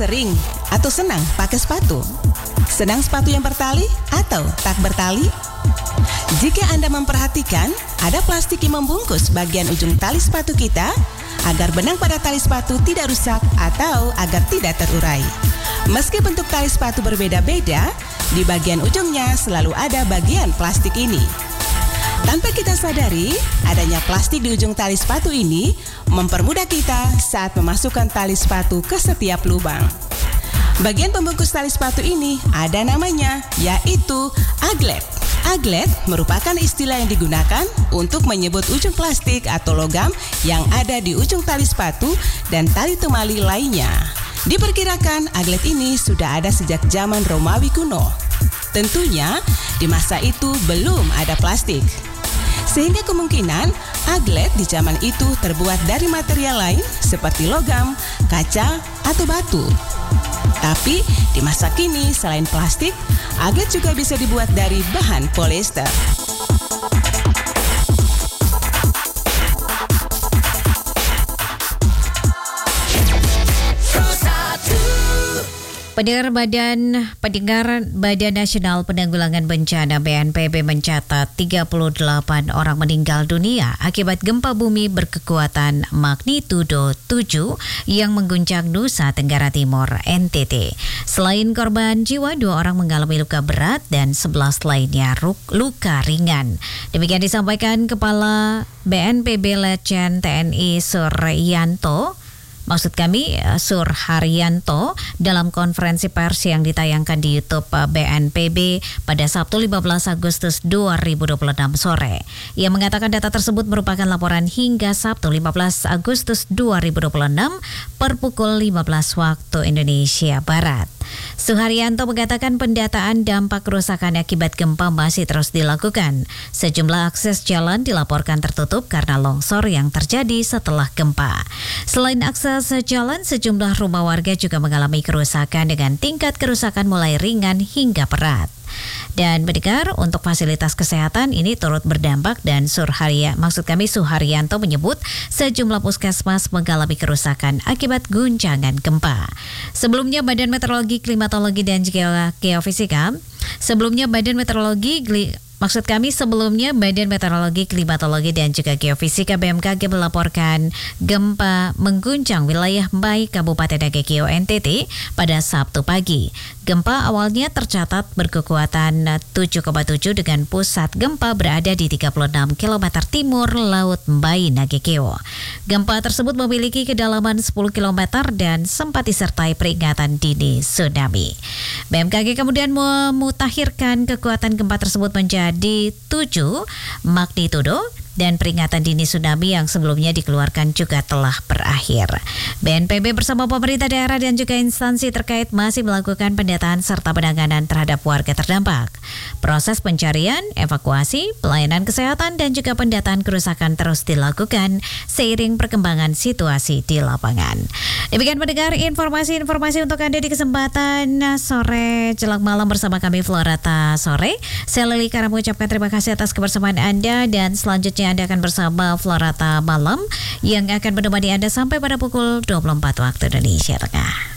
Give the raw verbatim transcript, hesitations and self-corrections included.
sering atau senang pakai sepatu? Senang sepatu yang bertali atau tak bertali? Jika Anda memperhatikan, ada plastik yang membungkus bagian ujung tali sepatu kita agar benang pada tali sepatu tidak rusak atau agar tidak terurai. Meski bentuk tali sepatu berbeda-beda, di bagian ujungnya selalu ada bagian plastik ini. Tanpa kita sadari, adanya plastik di ujung tali sepatu ini mempermudah kita saat memasukkan tali sepatu ke setiap lubang. Bagian pembungkus tali sepatu ini ada namanya, yaitu aglet. Aglet merupakan istilah yang digunakan untuk menyebut ujung plastik atau logam yang ada di ujung tali sepatu dan tali temali lainnya. Diperkirakan aglet ini sudah ada sejak zaman Romawi kuno. Tentunya di masa itu belum ada plastik. Sehingga kemungkinan aglet di zaman itu terbuat dari material lain seperti logam, kaca, atau batu. Tapi di masa kini selain plastik, aglet juga bisa dibuat dari bahan polyester. Pendengar Badan Pendengar Badan Nasional Penanggulangan Bencana B N P B mencatat tiga puluh delapan orang meninggal dunia akibat gempa bumi berkekuatan magnitudo tujuh yang mengguncang Nusa Tenggara Timur N T T. Selain korban jiwa, dua orang mengalami luka berat dan sebelas lainnya luka ringan. Demikian disampaikan Kepala B N P B Letjen T N I Suryanto Maksud kami Surharyanto dalam konferensi pers yang ditayangkan di YouTube B N P B pada Sabtu lima belas Agustus dua ribu dua puluh enam sore. Ia mengatakan data tersebut merupakan laporan hingga Sabtu lima belas Agustus dua ribu dua puluh enam per pukul lima belas waktu Indonesia Barat. Suharyanto mengatakan pendataan dampak kerusakan akibat gempa masih terus dilakukan. Sejumlah akses jalan dilaporkan tertutup karena longsor yang terjadi setelah gempa. Selain akses jalan, sejumlah rumah warga juga mengalami kerusakan dengan tingkat kerusakan mulai ringan hingga berat. Dan mendengar untuk fasilitas kesehatan ini turut berdampak dan Surharya, maksud kami Suharyanto menyebut sejumlah puskesmas mengalami kerusakan akibat guncangan gempa. Sebelumnya Badan Meteorologi, Klimatologi dan Geofisika, sebelumnya Badan Meteorologi Maksud kami sebelumnya Badan Meteorologi, Klimatologi dan juga Geofisika B M K G melaporkan gempa mengguncang wilayah Mbai, Kabupaten Nagekeo N T T pada Sabtu pagi. Gempa awalnya tercatat berkekuatan tujuh koma tujuh dengan pusat gempa berada di tiga puluh enam kilometer timur Laut Mbai, Nagekeo. Gempa tersebut memiliki kedalaman sepuluh kilometer dan sempat disertai peringatan dini tsunami. B M K G kemudian memutakhirkan kekuatan gempa tersebut menjadi di tujuh magnitudo dan peringatan dini tsunami yang sebelumnya dikeluarkan juga telah berakhir. B N P B bersama pemerintah daerah dan juga instansi terkait masih melakukan pendataan serta penanganan terhadap warga terdampak. Proses pencarian, evakuasi, pelayanan kesehatan dan juga pendataan kerusakan terus dilakukan seiring perkembangan situasi di lapangan. Demikian mendengar informasi-informasi untuk Anda di kesempatan sore jelang malam bersama kami Florata Sore. Saya Lili Kara mengucapkan terima kasih atas kebersamaan Anda dan selanjutnya Anda akan bersama Florata Malam yang akan menemani Anda sampai pada pukul dua puluh empat waktu Indonesia Tengah.